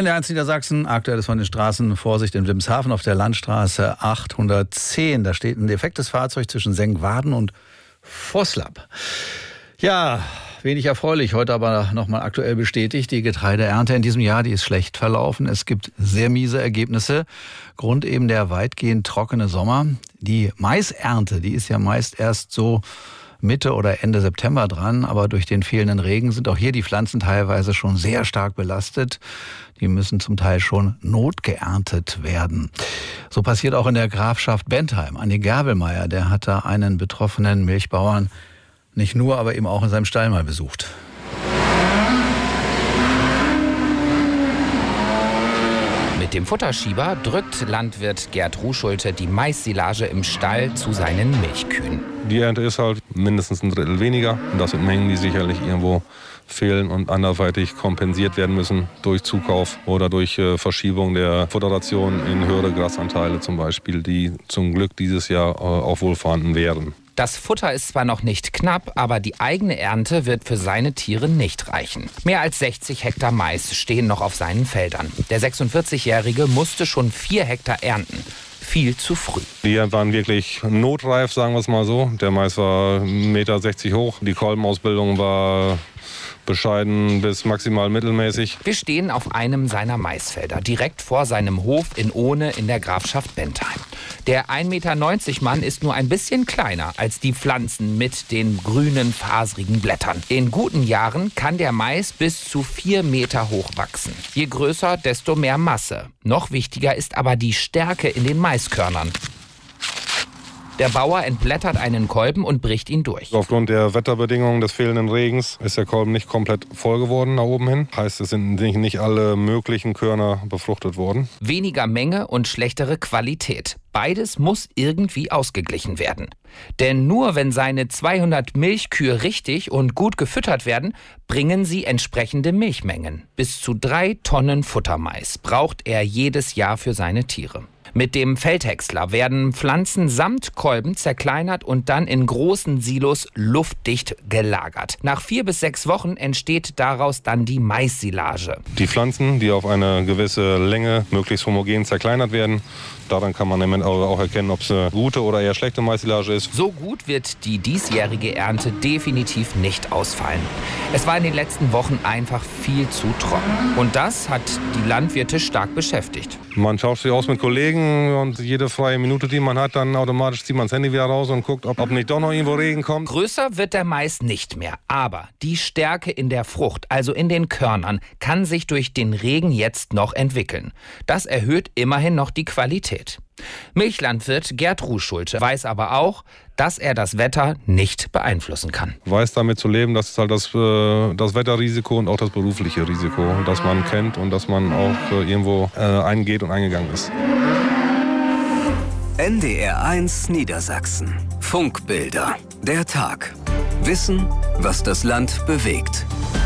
NDR1 Niedersachsen, aktuelles von den Straßen. Vorsicht in Wilmshaven auf der Landstraße 810. Da steht ein defektes Fahrzeug zwischen Senkwaden und Voslab. Ja, wenig erfreulich. Heute aber nochmal aktuell bestätigt. Die Getreideernte in diesem Jahr, die ist schlecht verlaufen. Es gibt sehr miese Ergebnisse. Grund eben der weitgehend trockene Sommer. Die Maisernte, die ist ja meist erst so Mitte oder Ende September dran, aber durch den fehlenden Regen sind auch hier die Pflanzen teilweise schon sehr stark belastet. Die müssen zum Teil schon notgeerntet werden. So passiert auch in der Grafschaft Bentheim. Andi Gerbelmeier, der hat da einen betroffenen Milchbauern nicht nur, aber eben auch in seinem Stall mal besucht. Mit dem Futterschieber drückt Landwirt Gerd Ruschulte die Maissilage im Stall zu seinen Milchkühen. Die Ernte ist halt mindestens ein Drittel weniger. Das sind Mengen, die sicherlich irgendwo fehlen und anderweitig kompensiert werden müssen durch Zukauf oder durch Verschiebung der Futterration in höhere Grasanteile zum Beispiel, die zum Glück dieses Jahr auch wohl vorhanden wären. Das Futter ist zwar noch nicht knapp, aber die eigene Ernte wird für seine Tiere nicht reichen. Mehr als 60 Hektar Mais stehen noch auf seinen Feldern. Der 46-Jährige musste schon 4 Hektar ernten. Viel zu früh. Die waren wirklich notreif, sagen wir es mal so. Der Mais war 1,60 Meter hoch. Die Kolbenausbildung war bescheiden bis maximal mittelmäßig. Wir stehen auf einem seiner Maisfelder, direkt vor seinem Hof in Ohne in der Grafschaft Bentheim. Der 1,90 Meter Mann ist nur ein bisschen kleiner als die Pflanzen mit den grünen, faserigen Blättern. In guten Jahren kann der Mais bis zu 4 Meter hoch wachsen. Je größer, desto mehr Masse. Noch wichtiger ist aber die Stärke in den Maiskörnern. Der Bauer entblättert einen Kolben und bricht ihn durch. Aufgrund der Wetterbedingungen des fehlenden Regens ist der Kolben nicht komplett voll geworden nach oben hin. Heißt, es sind nicht alle möglichen Körner befruchtet worden. Weniger Menge und schlechtere Qualität. Beides muss irgendwie ausgeglichen werden. Denn nur wenn seine 200 Milchkühe richtig und gut gefüttert werden, bringen sie entsprechende Milchmengen. Bis zu 3 Tonnen Futtermais braucht er jedes Jahr für seine Tiere. Mit dem Feldhäcksler werden Pflanzen samt Kolben zerkleinert und dann in großen Silos luftdicht gelagert. Nach 4 bis 6 Wochen entsteht daraus dann die Maissilage. Die Pflanzen, die auf eine gewisse Länge möglichst homogen zerkleinert werden, daran kann man auch erkennen, ob es eine gute oder eher schlechte Maissilage ist. So gut wird die diesjährige Ernte definitiv nicht ausfallen. Es war in den letzten Wochen einfach viel zu trocken. Und das hat die Landwirte stark beschäftigt. Man tauscht sich aus mit Kollegen und jede freie Minute, die man hat, dann automatisch zieht man das Handy wieder raus und guckt, ob nicht doch noch irgendwo Regen kommt. Größer wird der Mais nicht mehr, aber die Stärke in der Frucht, also in den Körnern, kann sich durch den Regen jetzt noch entwickeln. Das erhöht immerhin noch die Qualität. Milchlandwirt Gerd Ruschulte weiß aber auch, dass er das Wetter nicht beeinflussen kann. Weiß damit zu leben, das ist halt das Wetterrisiko und auch das berufliche Risiko, das man kennt und das man auch irgendwo eingeht und eingegangen ist. NDR1 Niedersachsen. Funkbilder. Der Tag. Wissen, was das Land bewegt.